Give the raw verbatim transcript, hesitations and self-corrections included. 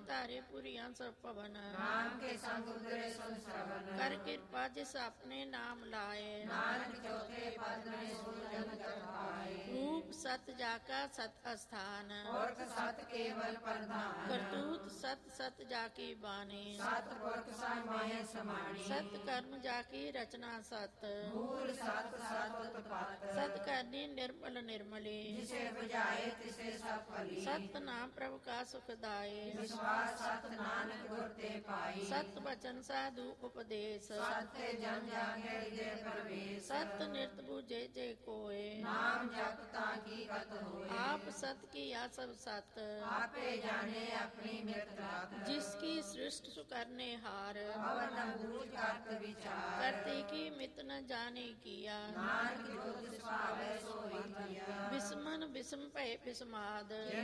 ਧਾਰੇ ਪੁਰੀਆਂ ਸਭ ਭਵਨ। ਨਾਮ ਕੇ ਸੰਗ ਉਦਰੇ ਸੁਨ ਸਰਵਨ। ਕਰ ਕਿਰਪਾ ਜਿਸ ਆਪਣੇ ਨਾਮ ਲਾਏ। ਨਾਨਕ ਚੌਥੇ ਪਦ ਨੇ ਸੁਨ ਜਨ ਤਕ ਪਾਏ। ਰੂਪ ਸਤ ਜਾਕਾ ਸਤ ਅਸਥਾਨ। ਪੁਰਖ ਸਤ ਕੇਵਲ ਪ੍ਰਧਾਨ। ਕਰਤੂਤ ਸਤ ਸਤ ਜਾ ਕੀ ਬਾਣੀ। ਸਤ ਪੁਰਖ ਸਮਾਏ ਸਮਾਣੀ। ਸਤ ਕਰਮ ਜਾ ਕੀ ਰਚਨਾ ਸਤ। ਮੂਲ ਸਤ ਸਤ ਉਤਪਤ। ਸਤ ਕਰਨੀ ਨਿਰਮਲ ਨਿਰਮਲੀ। ਜਿਸੇ ਬੁਝਾਏ ਤਿਸੇ ਸਭ ਭਲੀ। ਸਤ ਨਾਮ ਪ੍ਰਭ ਕਾ ਸੁਖਦਾਏ। ਵਿਸ਼ਵਾਸ ਸਤ ਨਾਨਕ ਗੁਰ ਤੇ ਪਾਈ। ਸਤ ਬਚਨ ਸਾਧੂ ਉਪਦੇਸ਼। ਸਤ ਤੇ ਜਨ ਜਾਗੇ ਹਿਰਦੇ ਪ੍ਰਵੇਸ਼। ਸਤ ਨਿਰਤ ਬੂਝੇ ਜੇ ਕੋਏ। ਨਾਮ ਜਪ ਤਾਂ ਕੀ ਕਤ ਹੋਏ। ਆਪ ਸਤ ਕੀਆ ਸਭ ਸਤ। ਆਪੇ ਜਾਣੇ ਆਪਣੀ ਮਿਰਤ ਰਾਤ। ਜਿਸ ਕੀ ਸ੍ਰਿਸ਼ਟ ਸੁਕਰਨੇ ਹਾਰ। ਅਵਰ ਨ ਬੂਝ ਕਰਤ ਵਿਚਾਰ। ਕਰਤੇ ਕੀ ਮਿਤ ਨ ਜਾਣੇ ਕੀਆ। ਨਾਨਕ ਜੋ ਤਿਸ ਭਾਵੈ ਸੋਈ ਕੀਆ। ਬਿਸਮਨ ਬਿਸਮ ਭੈ ਬਿਸਮਾਦ। ਜਿਨ